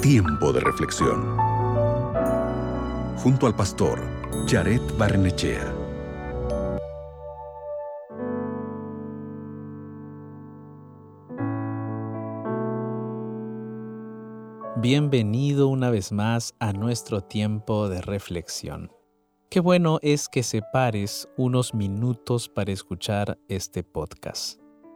Tiempo de reflexión. Junto al pastor Jared Barnechea. Bienvenido una vez más a nuestro tiempo de reflexión. Qué bueno es que separes unos minutos para escuchar este podcast.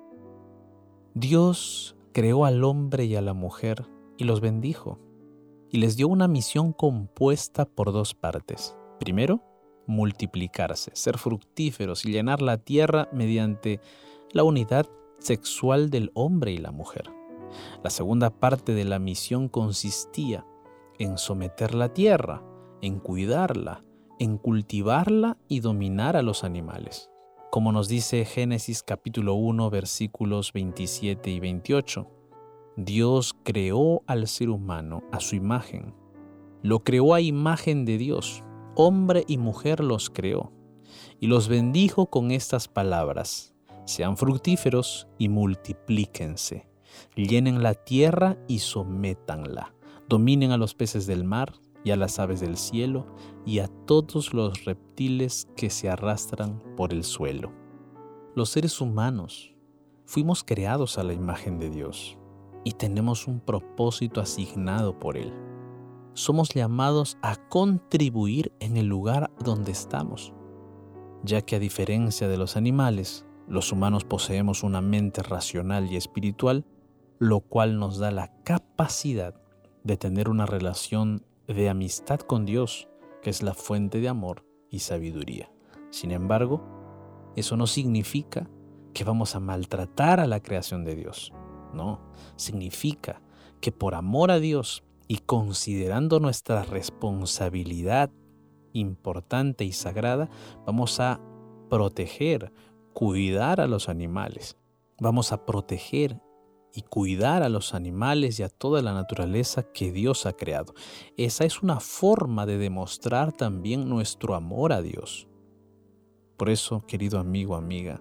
Dios creó al hombre y a la mujer y los bendijo, y les dio una misión compuesta por dos partes. Primero, multiplicarse, ser fructíferos y llenar la tierra mediante la unidad sexual del hombre y la mujer. La segunda parte de la misión consistía en someter la tierra, en cuidarla, en cultivarla y dominar a los animales. Como nos dice Génesis capítulo 1, versículos 27 y 28, Dios creó al ser humano a su imagen. Lo creó a imagen de Dios, hombre y mujer los creó, y los bendijo con estas palabras: sean fructíferos y multiplíquense. Llenen la tierra y sométanla. Dominen a los peces del mar y a las aves del cielo y a todos los reptiles que se arrastran por el suelo. Los seres humanos fuimos creados a la imagen de Dios y tenemos un propósito asignado por Él. Somos llamados a contribuir en el lugar donde estamos, ya que a diferencia de los animales, los humanos poseemos una mente racional y espiritual, lo cual nos da la capacidad de tener una relación de amistad con Dios, que es la fuente de amor y sabiduría. Sin embargo, eso no significa que vamos a maltratar a la creación de Dios. No, significa que por amor a Dios y considerando nuestra responsabilidad importante y sagrada, vamos a proteger, cuidar a los animales. Vamos a proteger y cuidar a los animales y a toda la naturaleza que Dios ha creado. Esa es una forma de demostrar también nuestro amor a Dios. Por eso, querido amigo, amiga,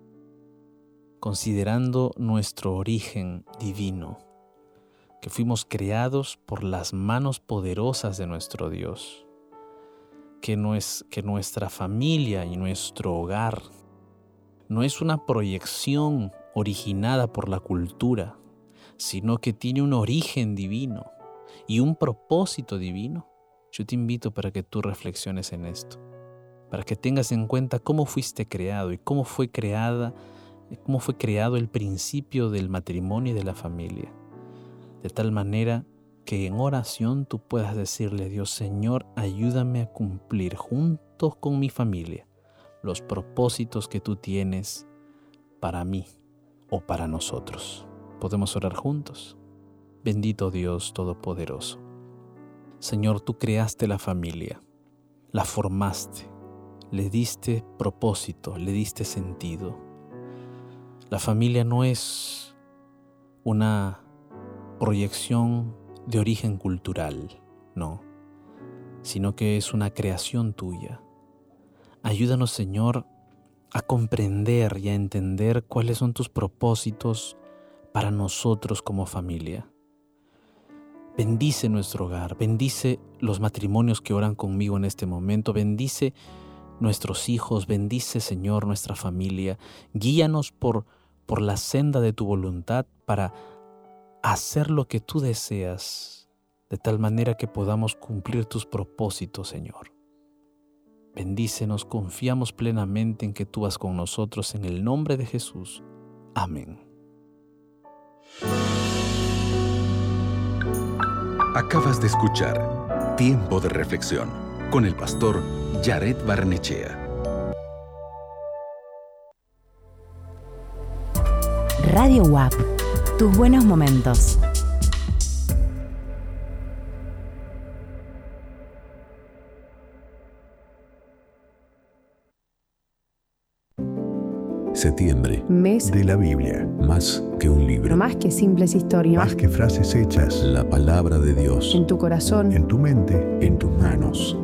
considerando nuestro origen divino, que fuimos creados por las manos poderosas de nuestro Dios, que nuestra familia y nuestro hogar no es una proyección originada por la cultura, sino que tiene un origen divino y un propósito divino. Yo te invito para que tú reflexiones en esto, para que tengas en cuenta cómo fuiste creado y cómo fue creado el principio del matrimonio y de la familia, de tal manera que en oración tú puedas decirle a Dios: Señor, ayúdame a cumplir junto con mi familia los propósitos que tú tienes para mí o para nosotros. ¿Podemos orar juntos? Bendito Dios Todopoderoso. Señor, tú creaste la familia, la formaste, le diste propósito, le diste sentido. La familia no es una proyección de origen cultural, no, sino que es una creación tuya. Ayúdanos, Señor, a comprender y a entender cuáles son tus propósitos para nosotros como familia. Bendice nuestro hogar, bendice los matrimonios que oran conmigo en este momento, bendice nuestros hijos, bendice, Señor, nuestra familia. Guíanos por la senda de tu voluntad para hacer lo que tú deseas, de tal manera que podamos cumplir tus propósitos, Señor. Bendícenos, confiamos plenamente en que tú vas con nosotros, en el nombre de Jesús. Amén. Acabas de escuchar Tiempo de Reflexión con el pastor Jared Barnechea. Radio WAP, tus buenos momentos. Septiembre, Mes de la Biblia, más que un libro, más que simples historias, más que frases hechas, la palabra de Dios, en tu corazón, en tu mente, en tus manos.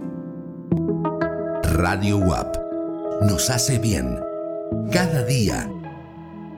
Radio WAP nos hace bien. Cada día